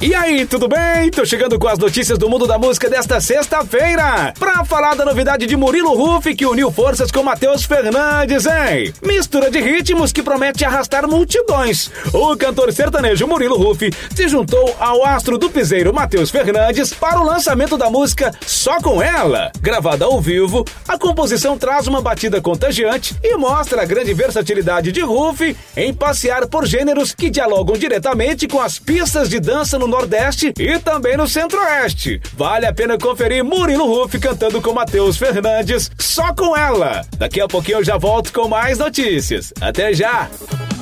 E aí, tudo bem? Tô chegando com as notícias do mundo da música desta sexta-feira pra falar da novidade de Murilo Huff, que uniu forças com Matheus Fernandes, hein? Mistura de ritmos que promete arrastar multidões. O cantor sertanejo Murilo Huff se juntou ao astro do piseiro Matheus Fernandes para o lançamento da música Só Com Ela. Gravada ao vivo, a composição traz uma batida contagiante e mostra a grande versatilidade de Huff em passear por gêneros que dialogam diretamente com as pistas de dança no Nordeste e também no Centro-Oeste. Vale a pena conferir Murilo Huff cantando com Matheus Fernandes, Só Com Ela. Daqui a pouquinho eu já volto com mais notícias. Até já!